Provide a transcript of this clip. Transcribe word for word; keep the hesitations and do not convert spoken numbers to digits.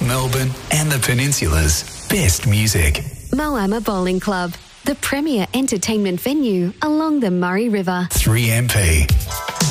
Melbourne and the Peninsula's best music. Moama Bowling Club, the premier entertainment venue along the Murray River. three M P.